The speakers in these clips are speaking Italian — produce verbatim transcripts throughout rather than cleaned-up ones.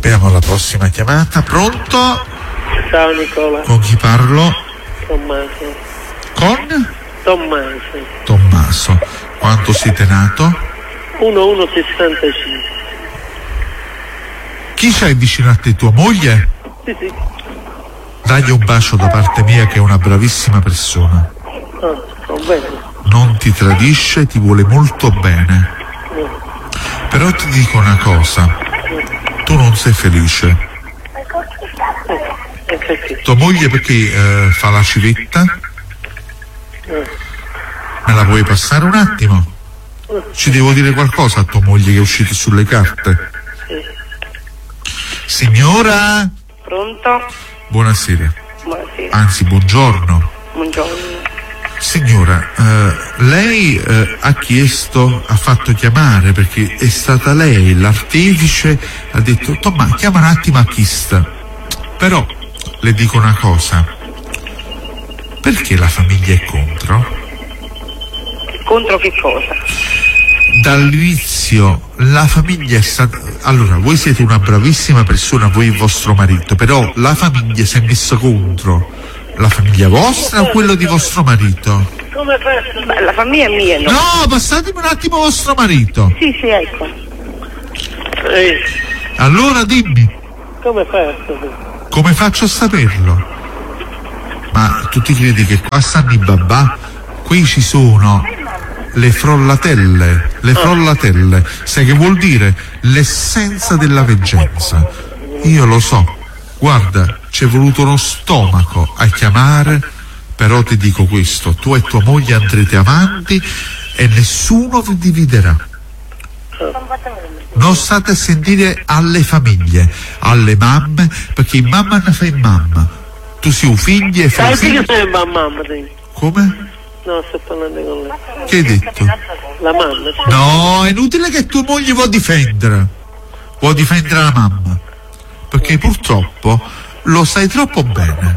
Abbiamo la prossima chiamata. Pronto? Ciao Nicola. Con chi parlo? Tommaso. Con? Tommaso. Tommaso. Quanto siete nato? uno uno sessantacinque. Chi c'hai vicino a te? Tua moglie? Sì, sì. Dagli un bacio da parte mia, che è una bravissima persona. Oh, oh, bene. Non ti tradisce, ti vuole molto bene. Però ti dico una cosa, tu non sei felice. Tua moglie perché eh, fa la civetta? Me la puoi passare un attimo? Ci devo dire qualcosa a tua moglie che è uscita sulle carte. Signora? Pronto? Buonasera. Buonasera. Anzi, buongiorno. Buongiorno. Signora, eh, lei eh, ha chiesto, ha fatto chiamare perché è stata lei l'artefice, ha detto Tomma, chiama un attimo a Chista. Però le dico una cosa, perché la famiglia è contro? Contro che cosa? Dall'inizio la famiglia è stata... Allora, voi siete una bravissima persona, voi e vostro marito, però la famiglia si è messa contro. La famiglia vostra o quello di vostro marito? Come fai? Beh, la famiglia è mia, no? No, passatemi un attimo vostro marito. Sì, sì, ecco. Ehi, Allora dimmi, come fai a sapere? come faccio a saperlo? Ma tu ti credi che qua stanno i babà? Qui ci sono le frollатelle, le frollатelle. Sai che vuol dire? L'essenza della veggenza. Io lo so, guarda, ci è voluto uno stomaco a chiamare, però ti dico questo, tu e tua moglie andrete avanti e nessuno vi dividerà. Non state a sentire alle famiglie, alle mamme, perché in mamma ne fai mamma. Tu sei un figlio e fai Sai che figlio. sei la mamma? Te? Come? No, sto parlando con lei. Che hai detto? La mamma. Sì. No, è inutile che tua moglie vuoi difendere. Vuoi difendere la mamma. Perché purtroppo lo sai troppo bene.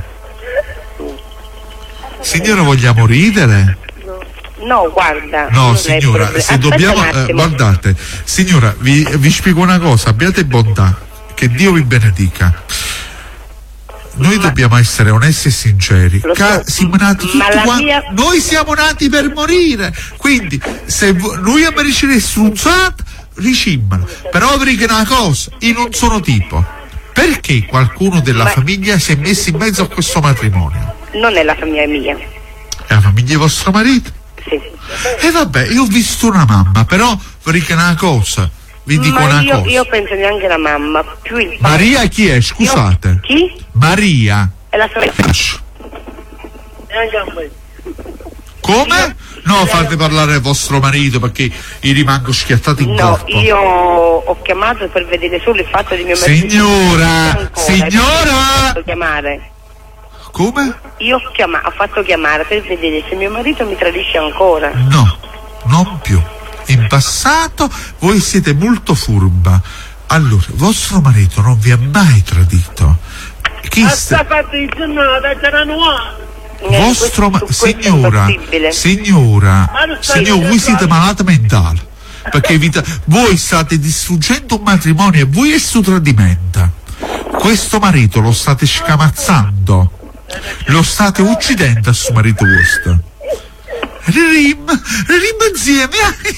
Signora, vogliamo ridere? No, guarda. No, non è signora, problema. se Aspetta dobbiamo... un eh, attimo. guardate, signora, vi, vi spiego una cosa, abbiate bontà, che Dio vi benedica. Noi dobbiamo essere onesti e sinceri. Lo so, Ca- siamo nati tutti ma la quanti- mia- Noi siamo nati per morire. Quindi, se vo- lui a me riceve strunzata, ricimmala. Però vi dico una cosa, io non sono tipo. Perché qualcuno della Ma- famiglia si è messo in mezzo a questo matrimonio? Non è la famiglia mia. È la famiglia di vostro marito? Sì. E vabbè, io ho visto una mamma, però vi dico una cosa, vi dico Ma una io, cosa. io penso neanche la mamma, più il padre. Maria chi è? Scusate. Io- Chi? Maria. È la sorella. Neanche a me. Come? No, fate parlare vostro marito perché io rimango schiattato in No, corpo. io ho chiamato per vedere solo il fatto di mio marito. Signora, Ancora, signora! Ho fatto chiamare. Come? Io ho, chiama- ho fatto chiamare per vedere se mio marito mi tradisce ancora. No, non più. In passato voi siete molto furba. Allora, vostro marito non vi ha mai tradito. Chi sta... Sta fatto il giornata, c'era nuova. Eh, Vostro ma... questo- questo è signora, impossibile. signora, Ma non stai signor, voi dicendo- siete malati mentali. Perché vi ta- voi state distruggendo un matrimonio e voi è su tradimento. Questo marito lo state scamazzando. Lo state uccidendo a suo marito vostro. Rim, rim insieme.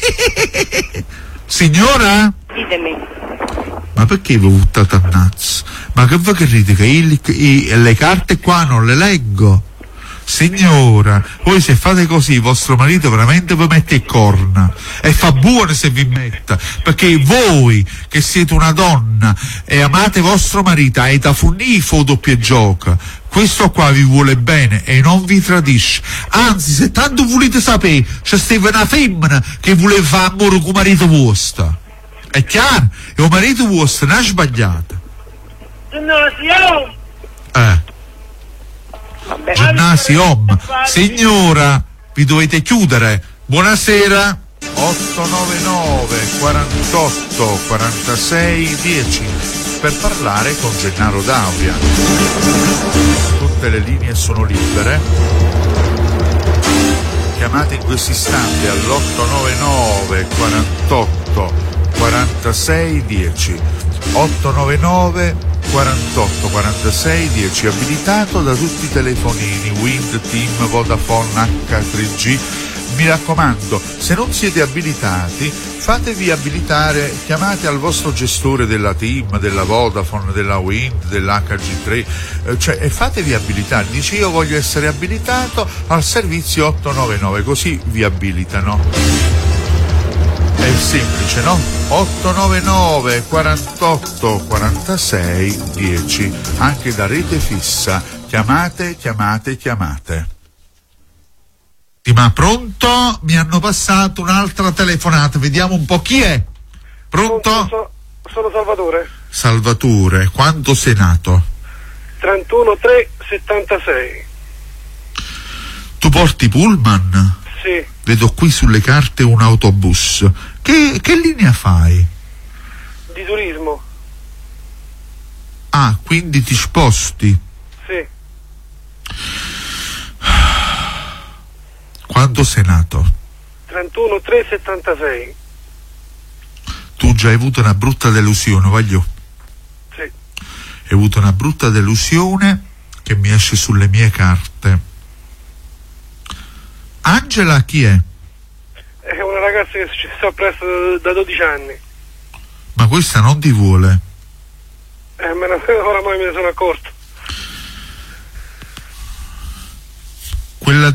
Signora? Ditemi. Ma perché vi buttate a nazzo? Ma che voi che ride che il- i- le carte qua non le leggo? Signora, voi se fate così vostro marito veramente vi mette il corna e fa buono se vi metta, perché voi che siete una donna e amate vostro marito e da funnifo doppio gioco, questo qua vi vuole bene e non vi tradisce. Anzi, se tanto volete sapere, c'è stava una femmina che voleva fare amore con marito vostro. È chiaro? E il marito vostro non ha sbagliato. Ginnasio! Eh. Vabbè. Ginnasi Om. Signora, vi dovete chiudere. Buonasera. otto nove nove quarantotto quarantasei dieci per parlare con Gennaro D'Auria. Tutte le linee sono libere. Chiamate in questo istante all'otto nove nove quarantotto quarantasei dieci. ottocentonovantanove quarantotto quarantasei dieci, abilitato da tutti i telefonini Wind, Team, Vodafone, acca tre G. Mi raccomando, se non siete abilitati, fatevi abilitare, chiamate al vostro gestore della Team, della Vodafone, della Wind, dell'acca G tre, eh, cioè, e fatevi abilitare. Dice: io voglio essere abilitato al servizio ottocentonovantanove, così vi abilitano. È semplice, no? ottocentonovantanove quarantotto quarantasei dieci, anche da rete fissa. Chiamate, chiamate, chiamate. Ma pronto? Mi hanno passato un'altra telefonata, vediamo un po' chi è. Pronto? Sono, sono Salvatore. Salvatore, quando sei nato? trentuno tre settantasei. Tu porti pullman? Sì. Vedo qui sulle carte un autobus. Che, che linea fai? Di turismo. Ah, quindi ti sposti? Sì. Quando sei nato? trentuno tre settantasei. Tu già hai avuto una brutta delusione, voglio. Sì. Hai avuto una brutta delusione che mi esce sulle mie carte. Angela chi è? È una ragazza che ci sta presso da dodici anni. Ma questa non ti vuole? Eh, me ne, oramai me ne sono accorto. Quella